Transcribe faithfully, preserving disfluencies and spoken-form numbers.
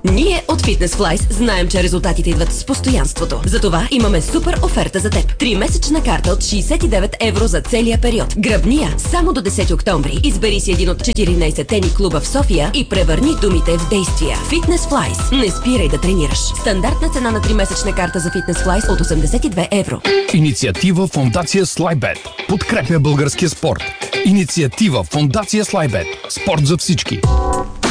Ние от Fitness Flies знаем, че резултатите идват с постоянството. Затова имаме супер оферта за теб. Тримесечна карта от шейсет и девет евро за целия период. Гръбния само до десети октомври. Избери си един от четиринайсетте ни клуба в София и превърни думите в действия. Fitness Flies. Не спирай да тренираш. Стандартна цена на тримесечна карта за Fitness Flies от осемдесет и две евро. Инициатива Фондация Слайбет. Подкрепя българския спорт. Инициатива Фондация Слайбет. Спорт за всички.